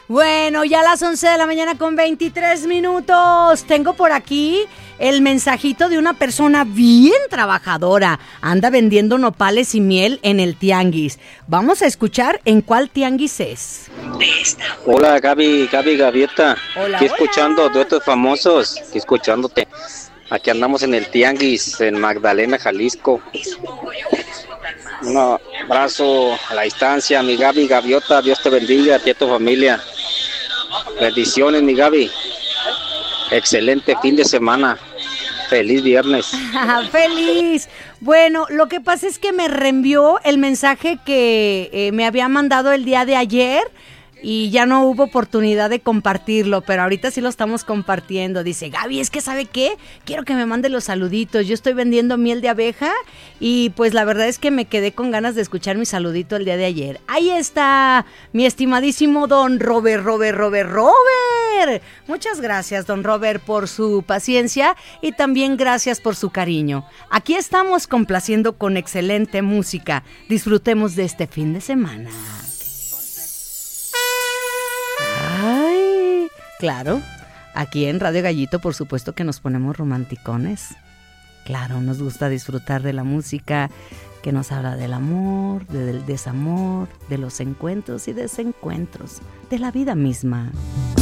Bueno, ya a las 11 de la mañana con 23 minutos. Tengo por aquí el mensajito de una persona bien trabajadora. Anda vendiendo nopales y miel en el tianguis. Vamos a escuchar en cuál tianguis es. Hola Gaviota. Hola, Aquí hola. escuchando duetos famosos, aquí escuchándote. Aquí andamos en el tianguis en Magdalena, Jalisco. Un abrazo a la distancia, mi Gaviota. Dios te bendiga, a ti y a tu familia. Bendiciones, mi Gaby. Excelente fin de semana. Feliz viernes. ¡Feliz! Bueno, lo que pasa es que me reenvió el mensaje que me había mandado el día de ayer y ya no hubo oportunidad de compartirlo, pero ahorita sí lo estamos compartiendo. Dice, Gaby, es que ¿sabe qué? Quiero que me mande los saluditos. Yo estoy vendiendo miel de abeja y pues la verdad es que me quedé con ganas de escuchar mi saludito el día de ayer. Ahí está mi estimadísimo don Robert. Muchas gracias, don Robert, por su paciencia y también gracias por su cariño. Aquí estamos complaciendo con excelente música. Disfrutemos de este fin de semana. Ay, claro, aquí en Radio Gallito por supuesto que nos ponemos romanticones. Claro, nos gusta disfrutar de la música que nos habla del amor, del desamor, de los encuentros y desencuentros, de la vida misma.